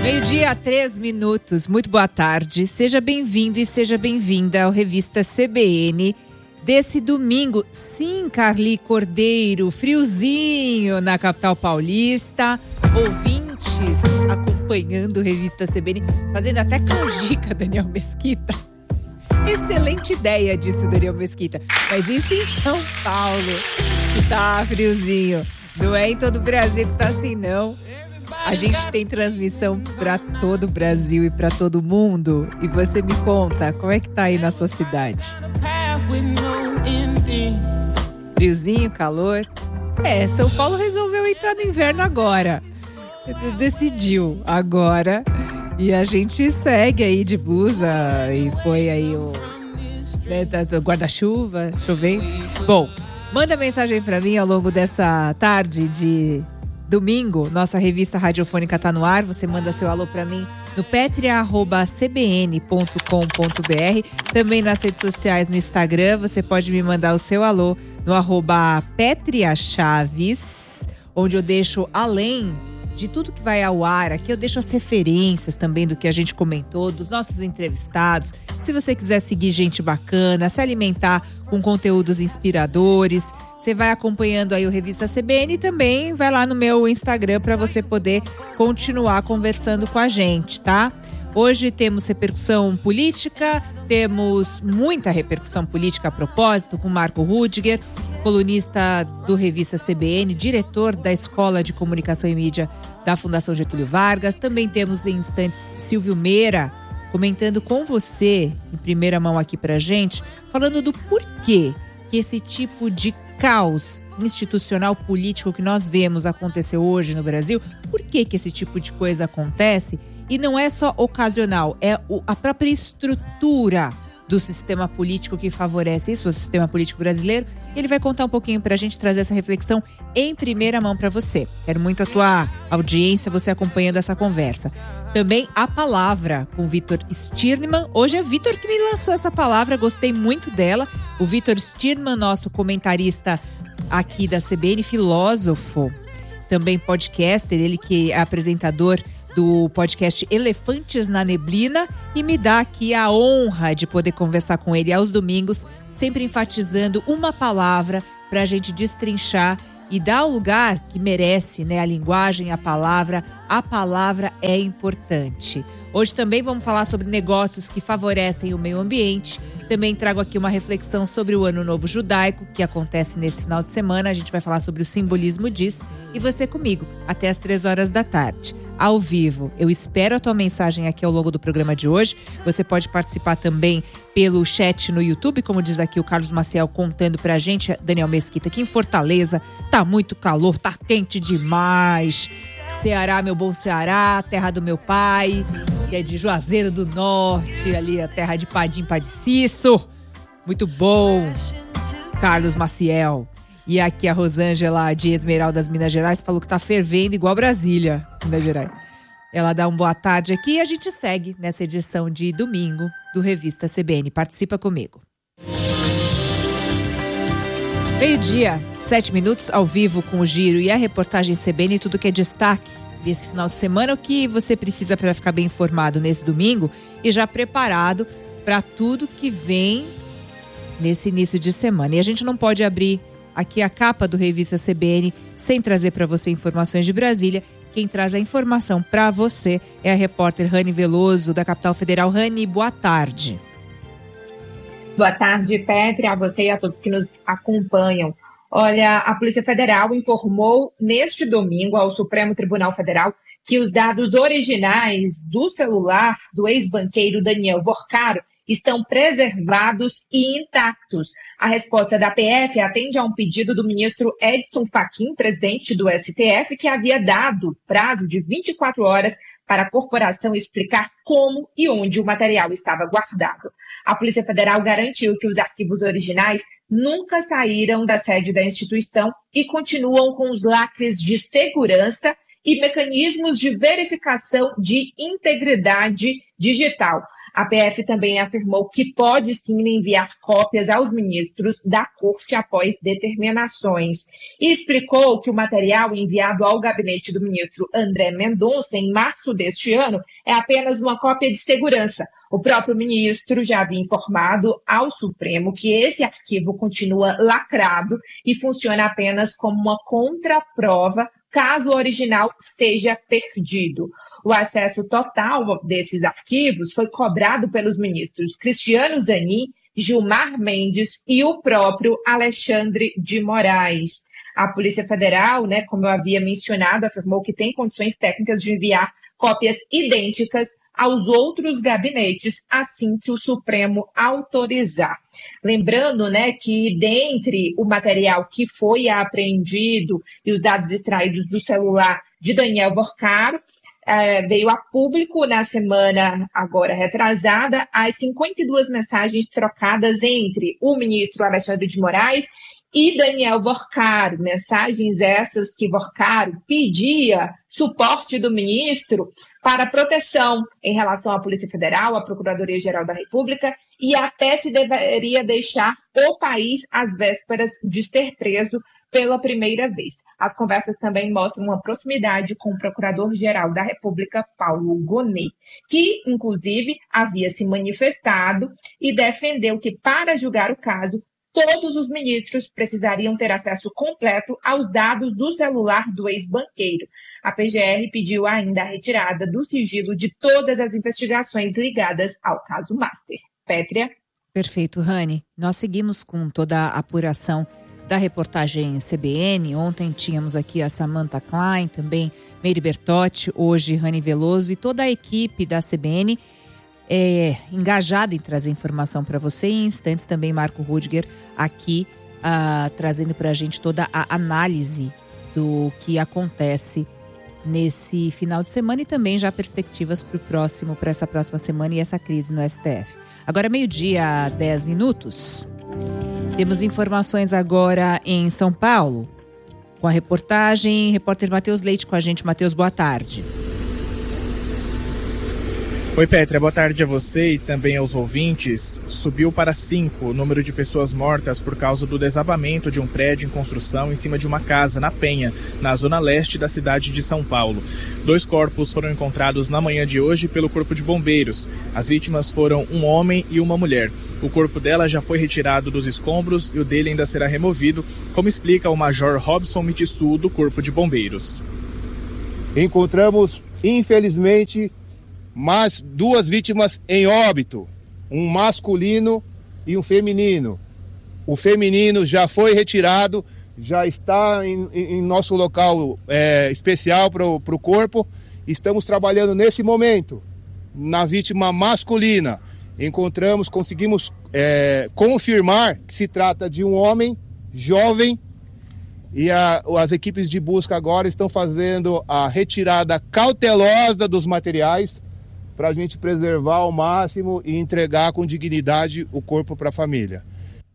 Meio-dia, 3 minutos. Muito boa tarde. Seja bem-vindo e seja bem-vinda ao Revista CBN desse domingo. Sim, Carli Cordeiro, friozinho na capital paulista. Ouvintes acompanhando o Revista CBN, fazendo até canjica, Daniel Mesquita. Excelente ideia, disse o Daniel Mesquita. Mas isso em São Paulo, que tá friozinho. Não é em todo o Brasil que tá assim, não. A gente tem transmissão para todo o Brasil e para todo o mundo. E você me conta, como é que tá aí na sua cidade? Friozinho, calor? São Paulo resolveu entrar no inverno agora. Decidiu agora. E a gente segue aí de blusa e põe aí o guarda-chuva, chovendo. Bom, manda mensagem para mim ao longo dessa tarde de domingo. Nossa revista radiofônica tá no ar. Você manda seu alô para mim no petria@cbn.com.br. Também nas redes sociais, no Instagram, você pode me mandar o seu alô no @petriachaves, onde eu deixo, além de tudo que vai ao ar aqui, eu deixo as referências também do que a gente comentou, dos nossos entrevistados. Se você quiser seguir gente bacana, se alimentar com conteúdos inspiradores, você vai acompanhando aí o Revista CBN e também vai lá no meu Instagram para você poder continuar conversando com a gente, tá? Hoje temos repercussão política, temos muita repercussão política a propósito com Marco Rudiger, colunista do Revista CBN, diretor da Escola de Comunicação e Mídia da Fundação Getúlio Vargas. Também temos em instantes Silvio Meira comentando com você, em primeira mão aqui pra gente, falando do porquê que esse tipo de caos institucional político que nós vemos acontecer hoje no Brasil, por que esse tipo de coisa acontece? E não é só ocasional, é a própria estrutura do sistema político que favorece isso, o sistema político brasileiro. E ele vai contar um pouquinho pra gente, trazer essa reflexão em primeira mão pra você. Quero muito a tua audiência, você acompanhando essa conversa. Também a palavra com Vitor Stirnman. Hoje é Vitor que me lançou essa palavra, gostei muito dela. O Vitor Stirnman, nosso comentarista aqui da CBN, filósofo, também podcaster, ele que é apresentador do podcast Elefantes na Neblina, e me dá aqui a honra de poder conversar com ele aos domingos, sempre enfatizando uma palavra para a gente destrinchar e dar o lugar que merece, né? A linguagem, a palavra é importante. Hoje também vamos falar sobre negócios que favorecem o meio ambiente. Também trago aqui uma reflexão sobre o Ano Novo Judaico, que acontece nesse final de semana. A gente vai falar sobre o simbolismo disso. E você comigo, até as 3 horas da tarde. Ao vivo. Eu espero a tua mensagem aqui ao longo do programa de hoje. Você pode participar também pelo chat no YouTube, como diz aqui o Carlos Maciel contando pra gente, Daniel Mesquita, aqui em Fortaleza tá muito calor, tá quente demais. Ceará, meu bom Ceará, terra do meu pai, que é de Juazeiro do Norte, ali a terra de Padim Padiciço. Muito bom, Carlos Maciel. E aqui a Rosângela de Esmeraldas, Minas Gerais, falou que tá fervendo igual Brasília, Minas Gerais. Ela dá uma boa tarde aqui e a gente segue nessa edição de domingo do Revista CBN. Participa comigo. Meio-dia, 7 minutos, ao vivo com o Giro e a reportagem CBN, tudo que é destaque desse final de semana, o que você precisa para ficar bem informado nesse domingo e já preparado para tudo que vem nesse início de semana. E a gente não pode abrir aqui a capa do Revista CBN sem trazer para você informações de Brasília. Quem traz a informação para você é a repórter Rani Veloso, da Capital Federal. Rani, boa tarde. Boa tarde, Petria, a você e a todos que nos acompanham. Olha, a Polícia Federal informou neste domingo ao Supremo Tribunal Federal que os dados originais do celular do ex-banqueiro Daniel Vorcaro estão preservados e intactos. A resposta da PF atende a um pedido do ministro Edson Fachin, presidente do STF, que havia dado prazo de 24 horas para a corporação explicar como e onde o material estava guardado. A Polícia Federal garantiu que os arquivos originais nunca saíram da sede da instituição e continuam com os lacres de segurança e mecanismos de verificação de integridade digital. A PF também afirmou que pode sim enviar cópias aos ministros da Corte após determinações. E explicou que o material enviado ao gabinete do ministro André Mendonça em março deste ano é apenas uma cópia de segurança. O próprio ministro já havia informado ao Supremo que esse arquivo continua lacrado e funciona apenas como uma contraprova caso o original seja perdido. O acesso total desses arquivos foi cobrado pelos ministros Cristiano Zanin, Gilmar Mendes e o próprio Alexandre de Moraes. A Polícia Federal, como eu havia mencionado, afirmou que tem condições técnicas de enviar cópias idênticas aos outros gabinetes, assim que o Supremo autorizar. Lembrando, que dentre o material que foi apreendido e os dados extraídos do celular de Daniel Vorcaro, veio a público na semana agora retrasada as 52 mensagens trocadas entre o ministro Alexandre de Moraes e Daniel Vorcaro, mensagens essas que Vorcaro pedia suporte do ministro para proteção em relação à Polícia Federal, à Procuradoria-Geral da República e até se deveria deixar o país às vésperas de ser preso pela primeira vez. As conversas também mostram uma proximidade com o Procurador-Geral da República, Paulo Gonet, que, inclusive, havia se manifestado e defendeu que, para julgar o caso, todos os ministros precisariam ter acesso completo aos dados do celular do ex-banqueiro. A PGR pediu ainda a retirada do sigilo de todas as investigações ligadas ao caso Master. Pétria. Perfeito, Rani. Nós seguimos com toda a apuração da reportagem CBN. Ontem tínhamos aqui a Samantha Klein, também Meire Bertotti, hoje Rani Veloso e toda a equipe da CBN engajada em trazer informação para você. Em instantes também Marco Rudiger aqui trazendo para a gente toda a análise do que acontece nesse final de semana e também já perspectivas para essa próxima semana e essa crise no STF. Agora 12:10. Temos informações agora em São Paulo com a repórter Matheus Leite com a gente. Matheus, boa tarde. Oi, Pétria, boa tarde a você e também aos ouvintes. Subiu para 5 o número de pessoas mortas por causa do desabamento de um prédio em construção em cima de uma casa na Penha, na zona leste da cidade de São Paulo. 2 corpos foram encontrados na manhã de hoje pelo Corpo de Bombeiros. As vítimas foram um homem e uma mulher. O corpo dela já foi retirado dos escombros e o dele ainda será removido, como explica o Major Robson Mitissu, do Corpo de Bombeiros. Encontramos, infelizmente, mais 2 vítimas em óbito, um masculino e um feminino. O feminino já foi retirado, já está em nosso local especial para o corpo. Estamos trabalhando nesse momento na vítima masculina. Conseguimos confirmar que se trata de um homem jovem e as equipes de busca agora estão fazendo a retirada cautelosa dos materiais para a gente preservar ao máximo e entregar com dignidade o corpo para a família.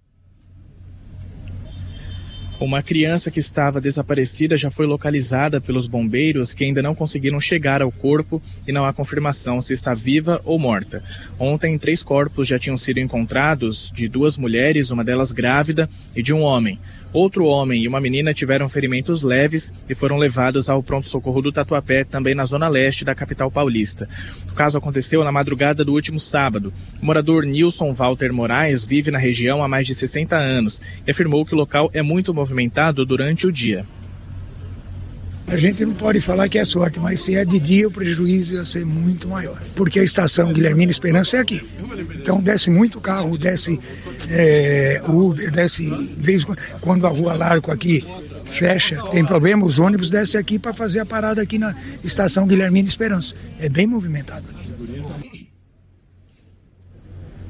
Uma criança que estava desaparecida já foi localizada pelos bombeiros, que ainda não conseguiram chegar ao corpo e não há confirmação se está viva ou morta. Ontem, 3 corpos já tinham sido encontrados, de 2 mulheres, uma delas grávida, e de um homem. Outro homem e uma menina tiveram ferimentos leves e foram levados ao pronto-socorro do Tatuapé, também na zona leste da capital paulista. O caso aconteceu na madrugada do último sábado. O morador Nilson Walter Moraes vive na região há mais de 60 anos e afirmou que o local é muito movimentado durante o dia. A gente não pode falar que é sorte, mas se é de dia o prejuízo ia ser muito maior. Porque a estação Guilhermina Esperança é aqui. Então desce muito carro, desce Uber, desce... Quando a rua Larco aqui fecha, tem problema, os ônibus descem aqui para fazer a parada aqui na estação Guilhermina Esperança. É bem movimentado aqui.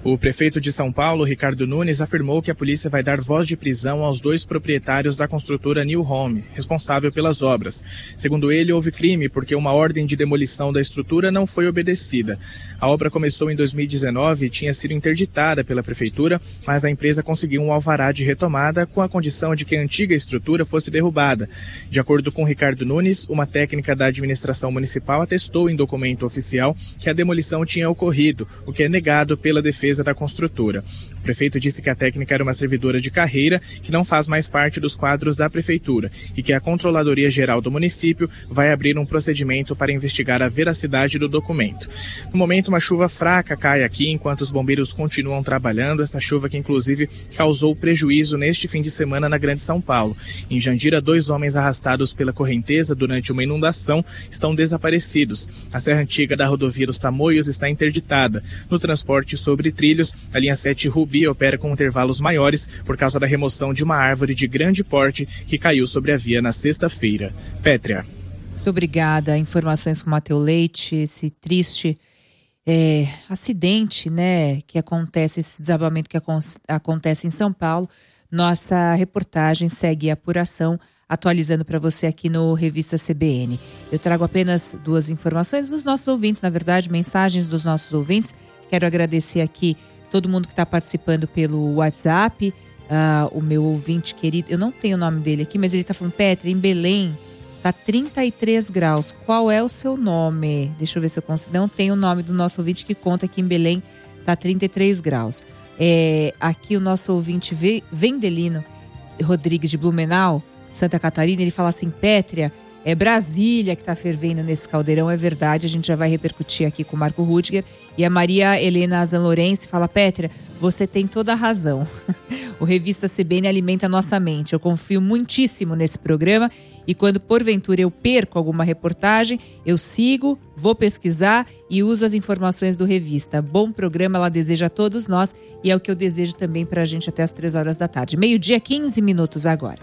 O prefeito de São Paulo, Ricardo Nunes, afirmou que a polícia vai dar voz de prisão aos 2 proprietários da construtora New Home, responsável pelas obras. Segundo ele, houve crime porque uma ordem de demolição da estrutura não foi obedecida. A obra começou em 2019 e tinha sido interditada pela prefeitura, mas a empresa conseguiu um alvará de retomada com a condição de que a antiga estrutura fosse derrubada. De acordo com Ricardo Nunes, uma técnica da administração municipal atestou em documento oficial que a demolição tinha ocorrido, o que é negado pela defesa da construtora. O prefeito disse que a técnica era uma servidora de carreira que não faz mais parte dos quadros da prefeitura e que a Controladoria Geral do município vai abrir um procedimento para investigar a veracidade do documento. No momento, uma chuva fraca cai aqui enquanto os bombeiros continuam trabalhando, essa chuva que inclusive causou prejuízo neste fim de semana na Grande São Paulo. Em Jandira, 2 homens arrastados pela correnteza durante uma inundação estão desaparecidos. A Serra Antiga da rodovia dos Tamoios está interditada. No transporte sobre trilhos, a linha 7 Rubi opera com intervalos maiores por causa da remoção de uma árvore de grande porte que caiu sobre a via na sexta-feira. Pétrea. Muito obrigada. Informações com o Matheus Leite, esse triste acidente, né, que acontece, esse desabamento que acontece em São Paulo. Nossa reportagem segue a apuração, atualizando para você aqui no Revista CBN. Eu trago apenas 2 informações dos nossos ouvintes, na verdade, mensagens dos nossos ouvintes. Quero agradecer aqui todo mundo que está participando pelo WhatsApp. O meu ouvinte querido, eu não tenho o nome dele aqui, mas ele está falando: Petra, em Belém está 33 graus. Qual é o seu nome? Deixa eu ver se eu consigo. Não tem o nome do nosso ouvinte que conta que em Belém está 33 graus. Aqui o nosso ouvinte Vendelino Rodrigues de Blumenau, Santa Catarina, ele fala assim: Pétrea, é Brasília que está fervendo nesse caldeirão, é verdade, a gente já vai repercutir aqui com o Marco Rudiger. E a Maria Helena Zanlorense fala: Pétrea, você tem toda a razão. O Revista CBN alimenta a nossa mente. Eu confio muitíssimo nesse programa e quando porventura eu perco alguma reportagem, eu sigo, vou pesquisar e uso as informações do Revista. Bom programa, ela deseja a todos nós e é o que eu desejo também para a gente até as 3 horas da tarde. 12:15 agora.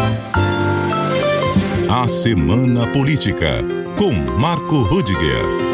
A Semana Política, com Marco Rudiger.